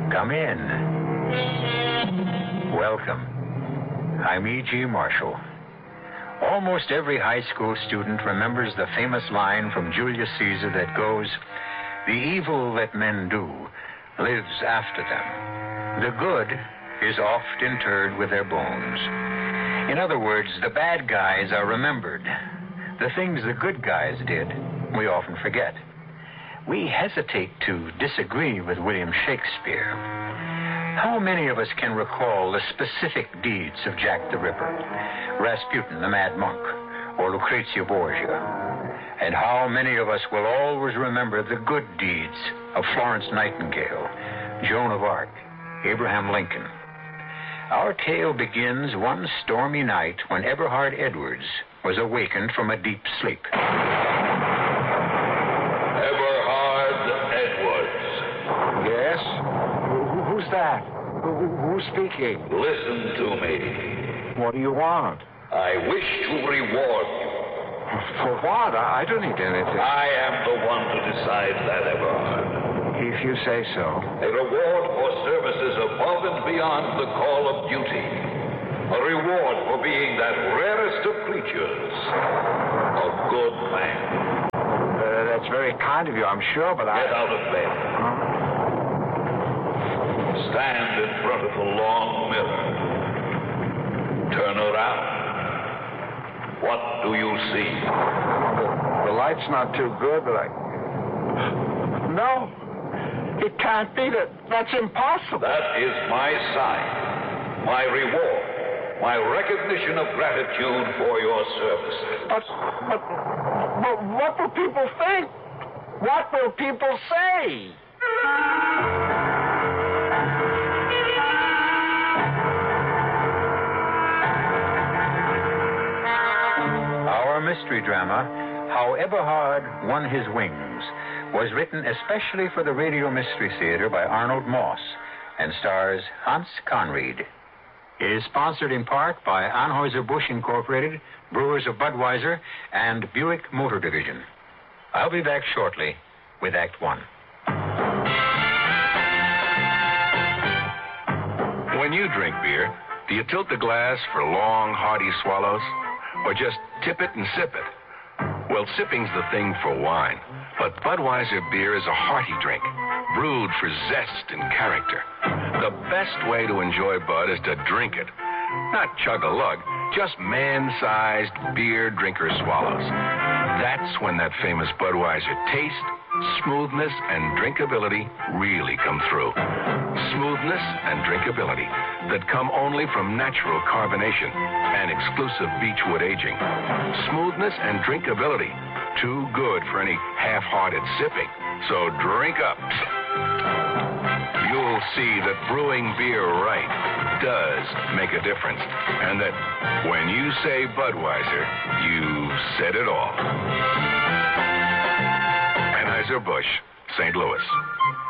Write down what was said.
Come in. Welcome. I'm E.G. Marshall. Almost every high school student remembers the famous line from Julius Caesar that goes, "The evil that men do lives after them. The good is oft interred with their bones." In other words, the bad guys are remembered. The things the good guys did, we often forget. We hesitate to disagree with William Shakespeare. How many of us can recall the specific deeds of Jack the Ripper, Rasputin the Mad Monk, or Lucrezia Borgia? And how many of us will always remember the good deeds of Florence Nightingale, Joan of Arc, Abraham Lincoln? Our tale begins one stormy night when Eberhard Edwards was awakened from a deep sleep. Eberhard Edwards. Yes? Who's that? Who's speaking? Listen to me. What do you want? I wish to reward you. For what? I don't need anything. I am the one to decide that, Eberhard. If you say so. A reward for services above and beyond the call of duty. A reward for being that rarest of creatures. A good man. That's very kind of you, I'm sure, but Get out of bed. Stand in front of the long mirror. Turn around. What do you see? The light's not too good, but No. It can't be that. That's impossible. That is my sign. My reward. My recognition of gratitude for your services. But what will people think? What will people say? Our mystery drama, How Eberhard Won His Wings, was written especially for the Radio Mystery Theater by Arnold Moss and stars Hans Conried. It is sponsored in part by Anheuser-Busch Incorporated, Brewers of Budweiser, and Buick Motor Division. I'll be back shortly with Act One. When you drink beer, do you tilt the glass for long, hearty swallows? Or just tip it and sip it? Well, sipping's the thing for wine. But Budweiser beer is a hearty drink, brewed for zest and character. The best way to enjoy Bud is to drink it. Not chug-a-lug, just man-sized beer drinker swallows. That's when that famous Budweiser taste, smoothness, and drinkability really come through. Smoothness and drinkability that come only from natural carbonation and exclusive beechwood aging. Smoothness and drinkability, too good for any half-hearted sipping. So drink up. You'll see that brewing beer right does make a difference. And that when you say Budweiser, you said it all. Anheuser-Busch, St. Louis.